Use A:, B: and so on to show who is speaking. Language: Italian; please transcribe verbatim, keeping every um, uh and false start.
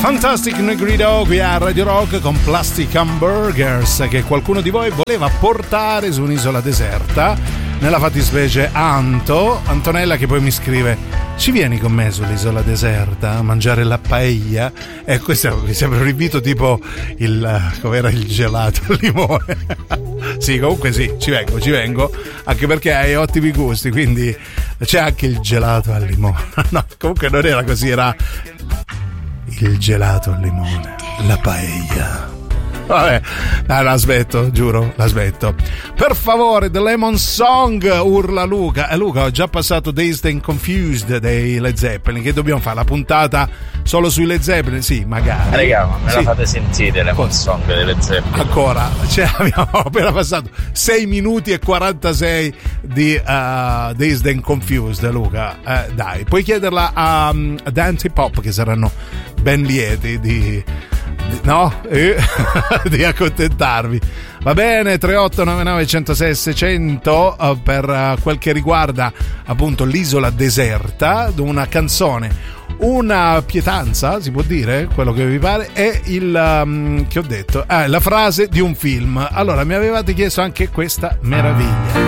A: Fantastic Negrido qui a Radio Rock con Plastic Hamburgers, che qualcuno di voi voleva portare su un'isola deserta, nella fattispecie Anto, Antonella, che poi mi scrive: ci vieni con me sull'isola deserta a mangiare la paella? E questo mi sembra un invito tipo il, com'era, il gelato al limone. Sì, comunque sì, ci vengo, ci vengo, anche perché hai ottimi gusti, quindi c'è anche il gelato al limone. No, comunque non era così, era il gelato al limone, la paella. Vabbè, dai, la smetto, giuro, la smetto. Per favore, The Lemon Song, urla Luca. E Luca, ho già passato Dazed and Confused dei Led Zeppelin. Che dobbiamo fare? La puntata solo sui Led Zeppelin? Sì, magari.
B: Raga, ma me
A: sì.
B: La fate sentire Lemon Song dei Led Zeppelin?
A: Ancora, cioè, abbiamo appena passato sei minuti e quarantasei di uh, Dazed and Confused, Luca. Uh, dai, puoi chiederla a, um, a Dante Pop, che saranno ben lieti di... no? Eh, di accontentarvi. Va bene, tre otto nove nove uno zero sei sei zero zero uh, per uh, quel che riguarda appunto l'isola deserta, una canzone, una pietanza, si può dire, quello che vi pare, è il um, che ho detto, ah, la frase di un film. Allora, mi avevate chiesto anche questa meraviglia.